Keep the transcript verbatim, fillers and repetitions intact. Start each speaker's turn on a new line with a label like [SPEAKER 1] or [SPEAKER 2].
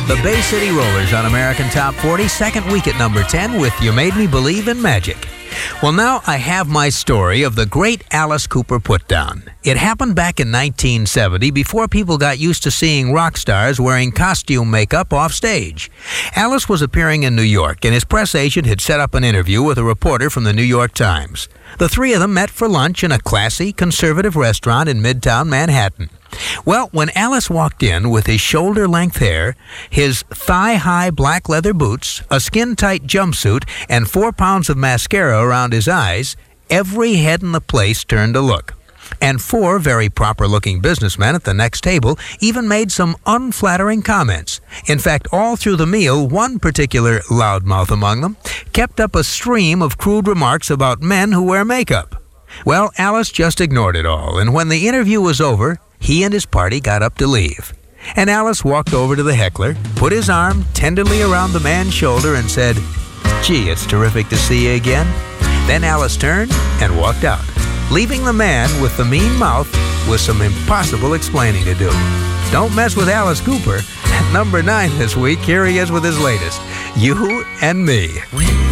[SPEAKER 1] The Bay City Rollers on American Top forty, second week at number ten with You Made Me Believe in Magic. Well, now I have my story of the great Alice Cooper put-down. It happened back in nineteen seventy, before people got used to seeing rock stars wearing costume makeup off stage. Alice was appearing in New York, and his press agent had set up an interview with a reporter from the New York Times. The three of them met for lunch in a classy, conservative restaurant in Midtown Manhattan. Well, when Alice walked in with his shoulder-length hair, his thigh-high black leather boots, a skin-tight jumpsuit, and four pounds of mascara around his eyes, every head in the place turned to look. And four very proper-looking businessmen at the next table even made some unflattering comments. In fact, all through the meal, one particular loudmouth among them kept up a stream of crude remarks about men who wear makeup. Well, Alice just ignored it all, and when the interview was over, he and his party got up to leave. And Alice walked over to the heckler, put his arm tenderly around the man's shoulder and said, "Gee, it's terrific to see you again." Then Alice turned and walked out, leaving the man with the mean mouth with some impossible explaining to do. Don't mess with Alice Cooper. At number nine this week, here he is with his latest, You and Me.
[SPEAKER 2] When